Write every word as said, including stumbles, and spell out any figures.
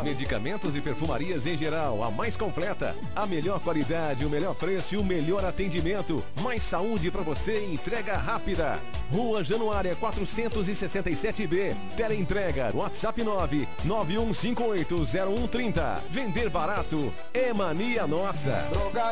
Medicamentos e perfumarias em geral, a mais completa. A melhor qualidade, o melhor preço e o melhor atendimento. Mais saúde pra você e entrega rápida. Rua Januária quatrocentos e sessenta e sete B. Teleentrega, WhatsApp nove nove um cinco oito zero um três zero. Vender barato é mania nossa.